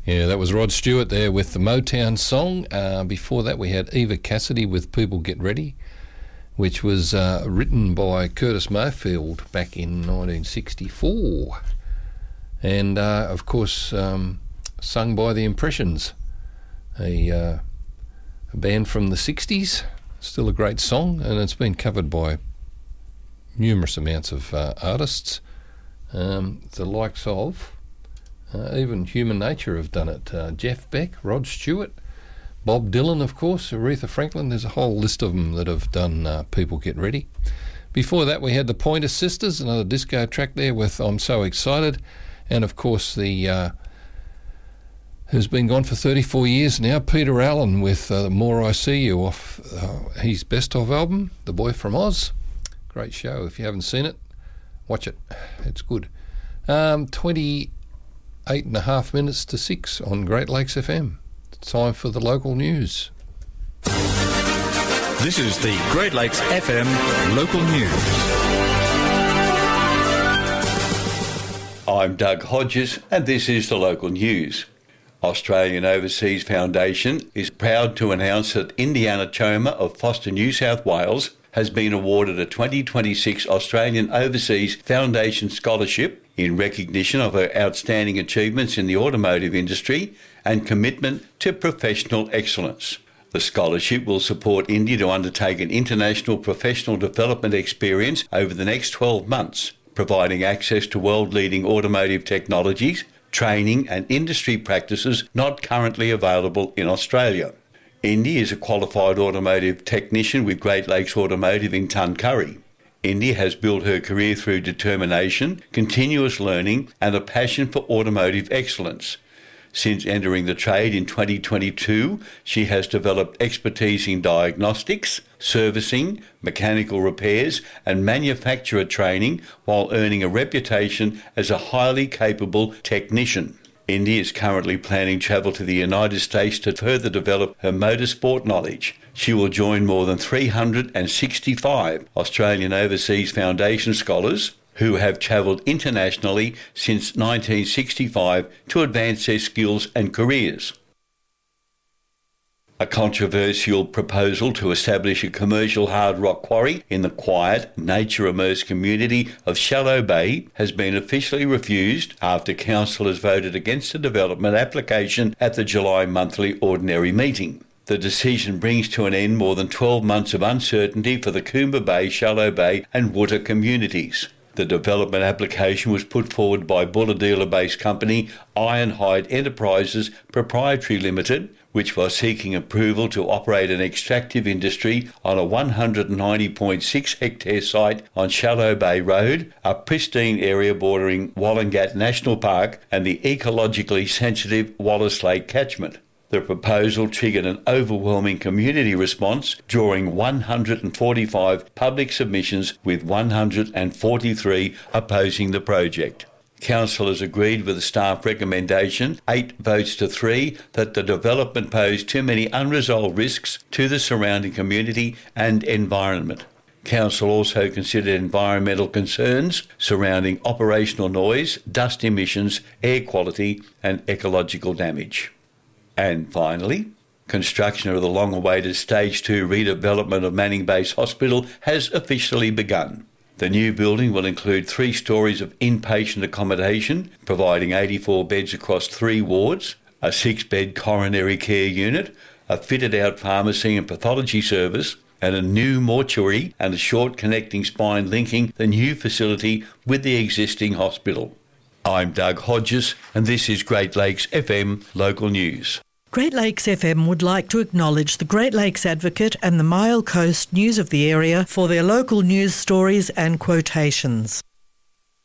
Yeah, that was Rod Stewart there with the Motown song. Before that, we had Eva Cassidy with People Get Ready, which was written by Curtis Mayfield back in 1964. And, of course, sung by The Impressions, a band from the 60s. Still a great song, and it's been covered by numerous amounts of artists. The likes of... even Human Nature have done it. Jeff Beck, Rod Stewart, Bob Dylan, of course, Aretha Franklin. There's a whole list of them that have done People Get Ready. Before that, we had the Pointer Sisters, another disco track there with I'm So Excited. And, of course, the who's been gone for 34 years now, Peter Allen with The More I See You off his Best Of album, The Boy From Oz. Great show. If you haven't seen it, watch it. It's good. 8.5 minutes to 6 on Great Lakes FM. It's time for the local news. This is the Great Lakes FM local news. I'm Doug Hodges and this is the local news. Australian Overseas Foundation is proud to announce that Indiana Choma of Foster, New South Wales has been awarded a 2026 Australian Overseas Foundation Scholarship in recognition of her outstanding achievements in the automotive industry and commitment to professional excellence. The scholarship will support India to undertake an international professional development experience over the next 12 months, providing access to world-leading automotive technologies, training and industry practices not currently available in Australia. Indy is a qualified automotive technician with Great Lakes Automotive in Tuncurry. Indy has built her career through determination, continuous learning and a passion for automotive excellence. Since entering the trade in 2022, she has developed expertise in diagnostics, servicing, mechanical repairs and manufacturer training while earning a reputation as a highly capable technician. Indy is currently planning travel to the United States to further develop her motorsport knowledge. She will join more than 365 Australian Overseas Foundation scholars who have travelled internationally since 1965 to advance their skills and careers. A controversial proposal to establish a commercial hard rock quarry in the quiet, nature-immersed community of Shallow Bay has been officially refused after councillors voted against the development application at the July monthly ordinary meeting. The decision brings to an end more than 12 months of uncertainty for the Coomba Bay, Shallow Bay and Wooter communities. The development application was put forward by Bulahdelah-based company Ironhide Enterprises Proprietary Limited, which was seeking approval to operate an extractive industry on a 190.6 hectare site on Shallow Bay Road, a pristine area bordering Wallangat National Park and the ecologically sensitive Wallace Lake catchment. The proposal triggered an overwhelming community response, drawing 145 public submissions with 143 opposing the project. Councillors agreed with the staff recommendation, 8 votes to 3, that the development posed too many unresolved risks to the surrounding community and environment. Council also considered environmental concerns surrounding operational noise, dust emissions, air quality and ecological damage. And finally, construction of the long-awaited Stage 2 redevelopment of Manning Base Hospital has officially begun. The new building will include 3 stories of inpatient accommodation, providing 84 beds across 3 wards, a 6-bed coronary care unit, a fitted-out pharmacy and pathology service, and a new mortuary and a short connecting spine linking the new facility with the existing hospital. I'm Doug Hodges, and this is Great Lakes FM Local News. Great Lakes FM would like to acknowledge the Great Lakes Advocate and the Mile Coast News of the area for their local news stories and quotations.